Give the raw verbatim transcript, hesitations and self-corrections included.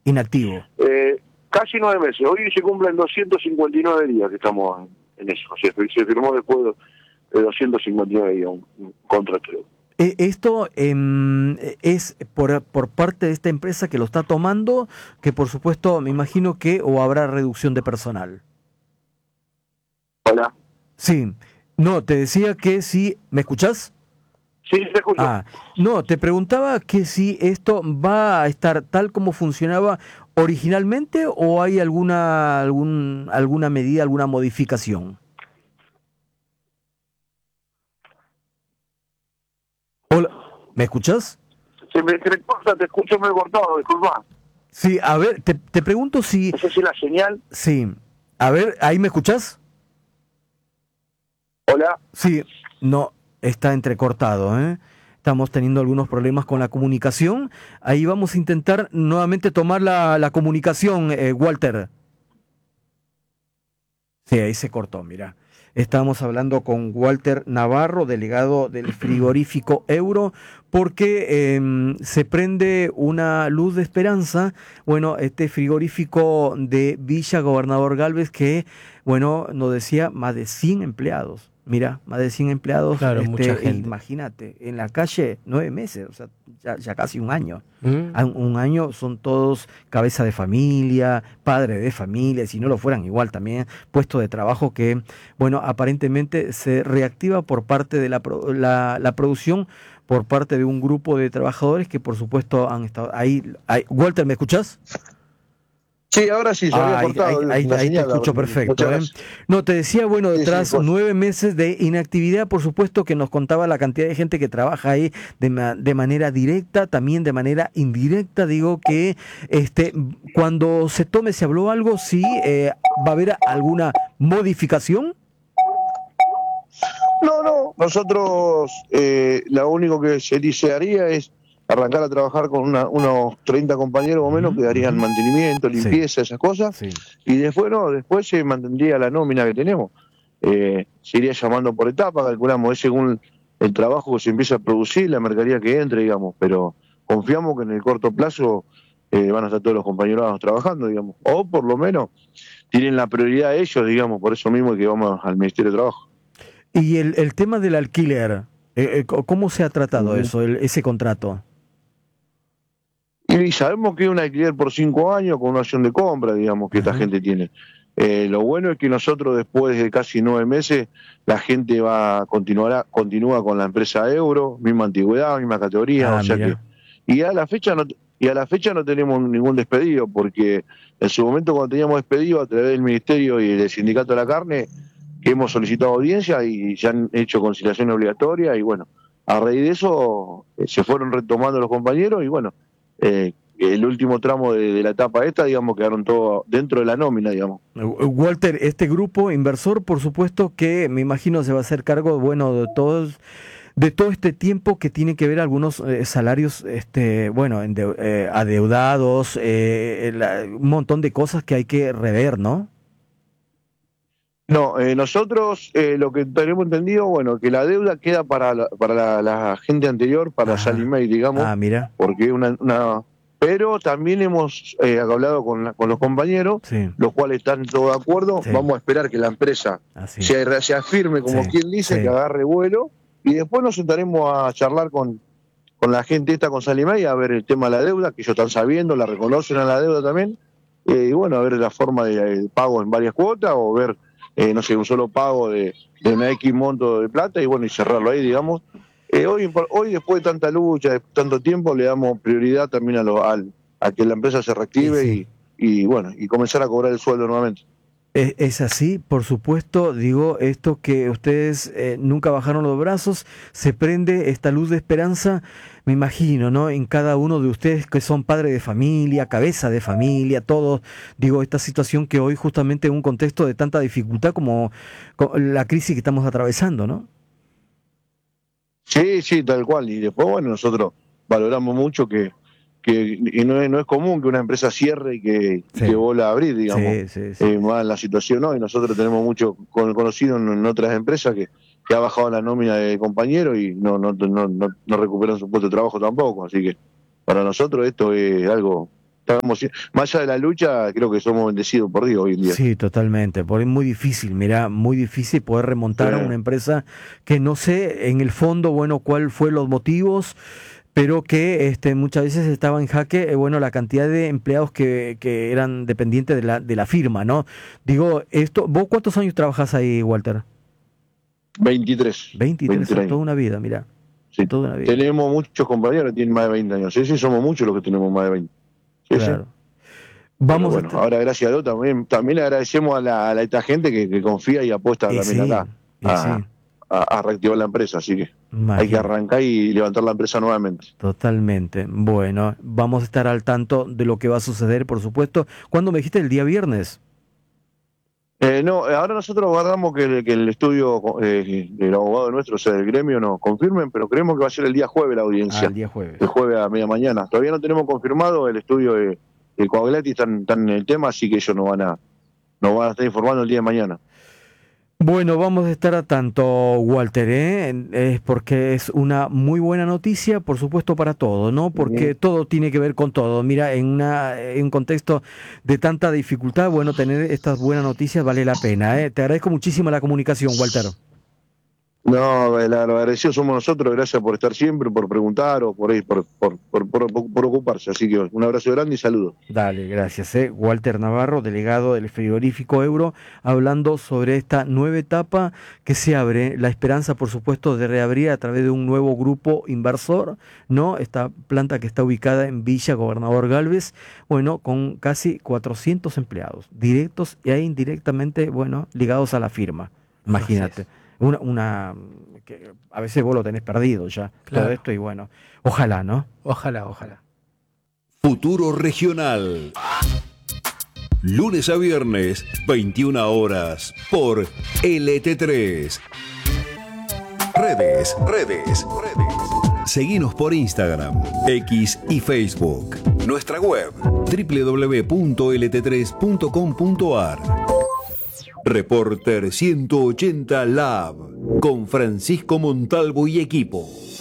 inactivo. Eh, casi nueve meses. Hoy se cumplen doscientos cincuenta y nueve días que estamos en, en eso. Se, se firmó después de, de doscientos cincuenta y nueve días un, un contrato. Eh, ¿Esto eh, es por, por parte de esta empresa que lo está tomando, que por supuesto me imagino que o habrá reducción de personal? Hola. Sí. No, te decía que si... ¿Me escuchás? Sí, te escucho. Ah, no, te preguntaba que si esto va a estar tal como funcionaba originalmente o hay alguna algún, alguna medida, alguna modificación. Hola, ¿me escuchás? Se me corta, te escucho muy cortado, disculpa. Sí, a ver, te, te pregunto si... No sé si la señal... Sí, a ver, ¿ahí me escuchás? Hola. Sí, no, está entrecortado, ¿eh? Estamos teniendo algunos problemas con la comunicación. Ahí vamos a intentar nuevamente tomar la, la comunicación, eh, Walter. Sí, ahí se cortó, mira. Estamos hablando con Walter Navarro, delegado del frigorífico Euro, porque eh, se prende una luz de esperanza. Bueno, este frigorífico de Villa Gobernador Galvez que, bueno, nos decía más de cien empleados. Mira, más de cien empleados, Claro, este, mucha e gente. Imagínate, en la calle nueve meses, o sea, ya, ya casi un año. ¿Mm? Un, un año son todos cabeza de familia, padre de familia, si no lo fueran igual también, puesto de trabajo que, bueno, aparentemente se reactiva por parte de la, pro- la, la producción, por parte de un grupo de trabajadores que por supuesto han estado ahí. ahí. Walter, ¿me escuchás? Sí, ahora sí, se había Ah, ahí, ahí, cortado ahí, la ahí te señal. escucho Muchas perfecto, ¿eh? gracias. No, te decía, bueno, Sí, sí, tras pues. nueve meses de inactividad, por supuesto que nos contaba la cantidad de gente que trabaja ahí de, ma- de manera directa, también de manera indirecta. Digo que este cuando se tome, se habló algo, sí, eh, va a haber alguna modificación. No, no, nosotros eh, lo único que se desearía es arrancar a trabajar con una- unos treinta compañeros o menos Ujú, que darían ujú. mantenimiento, Sí, limpieza, esas cosas, sí. y después no, después se mantendría la nómina que tenemos. Eh, se iría llamando por etapa, calculamos, es según el trabajo que se empieza a producir, la mercadería que entre, digamos, pero confiamos que en el corto plazo eh, van a estar todos los compañeros trabajando, digamos, o por lo menos tienen la prioridad ellos, digamos, por eso mismo que vamos al Ministerio de Trabajo. Y el, el tema del alquiler, eh, eh, ¿cómo se ha tratado Ujú. eso, el- ese contrato? Y sabemos que es un alquiler por cinco años con una opción de compra, digamos, que esta Ajá. gente tiene. Eh, lo bueno es que nosotros después de casi nueve meses, la gente va continuará, continúa con la empresa Euro, misma antigüedad, misma categoría, o Ah, sea que, mira. y a la fecha no, y a la fecha no tenemos ningún despedido, porque en su momento cuando teníamos despedido a través del Ministerio y del Sindicato de la Carne, que hemos solicitado audiencia y se han hecho conciliación obligatoria, y bueno, a raíz de eso eh, se fueron retomando los compañeros y bueno, eh, el último tramo de, de la etapa esta, digamos, quedaron todos dentro de la nómina, digamos. Walter, este grupo inversor, por supuesto que me imagino se va a hacer cargo, bueno, de todos, de todo este tiempo que tiene que ver algunos eh, salarios, este, bueno, ende- eh, adeudados, eh, la- un montón de cosas que hay que rever, ¿no? No, eh, nosotros eh, lo que tenemos entendido, bueno, que la deuda queda para la, para la, la gente anterior, para Ajá. Salimay, digamos, Ah, mira, porque es una, una... Pero también hemos eh, hablado con, la- con los compañeros, sí, los cuales están todos de acuerdo. sí, Vamos a esperar que la empresa así, se, se afirme, como sí, quien dice, que sí, agarre vuelo, y después nos sentaremos a charlar con, con la gente esta, con Salimay, a ver el tema de la deuda, que ellos están sabiendo, la reconocen a la deuda también, eh, y bueno, a ver la forma de, de pago en varias cuotas, o ver, eh, no sé, un solo pago de, de una X monto de plata, y bueno, y cerrarlo ahí, digamos. Eh, hoy, por- hoy, después de tanta lucha, de tanto tiempo, le damos prioridad también a, lo, al, a que la empresa se y reactive sí. y, y bueno, y comenzar a cobrar el sueldo nuevamente. Es, es así, por supuesto, digo, esto que ustedes eh, nunca bajaron los brazos, se prende esta luz de esperanza, me imagino, ¿no? En cada uno de ustedes que son padres de familia, cabeza de familia, todos, digo, esta situación que hoy justamente en un contexto de tanta dificultad como, co- la crisis que estamos atravesando, ¿no? Sí, sí, tal cual. Y después, bueno, nosotros valoramos mucho que, que y no, es, no es común que una empresa cierre y que, y que Sí, vuelva a abrir, digamos. sí, sí, sí, Eh, más la situación hoy, nosotros tenemos mucho con- conocido en, en otras empresas que, que ha bajado la nómina de compañeros y no, no, no, no, no recuperan su puesto de trabajo tampoco. Así que para nosotros esto es algo estamos, más allá de la lucha, creo que somos bendecidos por Dios hoy en día. Sí, totalmente, porque es muy difícil, mira, muy difícil poder remontar Sí. a una empresa que no sé en el fondo, bueno, cuál fue los motivos, pero que este, muchas veces estaba en jaque, eh, bueno, la cantidad de empleados que, que eran dependientes de la, de la firma, ¿no? Digo, esto, ¿vos cuántos años trabajas ahí, Walter? veintitrés. veintitrés, veintitrés. toda una vida, mira. Sí. Toda una vida. Tenemos muchos compañeros que tienen más de veinte años. Sí, sí, somos muchos los que tenemos más de veinte. Sí, Claro. sí. Vamos Pero bueno, a estar- ahora gracias a Dios también, también le agradecemos a, la, a la- esta gente que, que confía y apuesta y también sí, acá y a, sí, a, a reactivar la empresa, así que hay que imagino. arrancar y levantar la empresa nuevamente. Totalmente. Bueno, vamos a estar al tanto de lo que va a suceder, por supuesto. ¿Cuándo me dijiste? El día viernes. Eh, no, ahora nosotros guardamos que, el- que el estudio eh, del abogado nuestro, o sea, del gremio, nos confirmen, pero creemos que va a ser el día jueves la Ah, audiencia, el día jueves. el jueves a media mañana. Todavía no tenemos confirmado el estudio de, de Coaglati, están, están en el tema, así que ellos nos van a, nos van a estar informando el día de mañana. Bueno, vamos a estar a tanto, Walter, ¿eh? Es porque es una muy buena noticia, por supuesto, para todo, ¿no? Porque Bien. todo tiene que ver con todo. Mira, en, una, en un contexto de tanta dificultad, bueno, tener estas buenas noticias vale la pena, ¿eh? Te agradezco muchísimo la comunicación, Walter. No, el agradecido somos nosotros, gracias por estar siempre, por preguntar o por, ahí, por, por, por, por, por ocuparse. Así que un abrazo grande y saludos. Dale, gracias. ¿eh? Walter Navarro, delegado del frigorífico Euro, hablando sobre esta nueva etapa que se abre, la esperanza, por supuesto, de reabrir a través de un nuevo grupo inversor, ¿no? Esta planta que está ubicada en Villa Gobernador Galvez, bueno, con casi cuatrocientos empleados, directos e indirectamente, bueno, ligados a la firma. Imagínate. Una, una que a veces vos lo tenés perdido ya, Claro. todo esto, y bueno, ojalá, ¿no? Ojalá, ojalá. Futuro Regional. Lunes a viernes, veintiuna horas, por L T tres. Redes, redes, redes. Seguinos por Instagram, X y Facebook. Nuestra web, doble u doble u doble u punto l t tres punto com punto a r. Reporter ciento ochenta Lab, con Francisco Montalvo y equipo.